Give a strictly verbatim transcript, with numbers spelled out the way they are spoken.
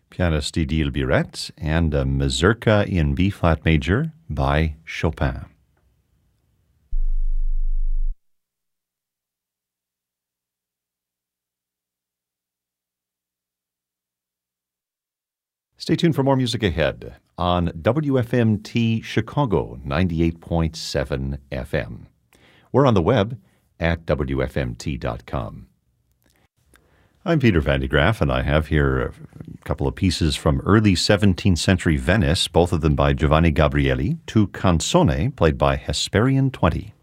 pianist Idil Biret, and a Mazurka in B-flat major by Chopin. Stay tuned for more music ahead on W F M T Chicago ninety-eight point seven F M. We're on the web at W F M T dot com. I'm Peter Van de Graaff, and I have here a couple of pieces from early seventeenth century Venice, both of them by Giovanni Gabrieli, Tu Canzone, played by Hesperian twenty.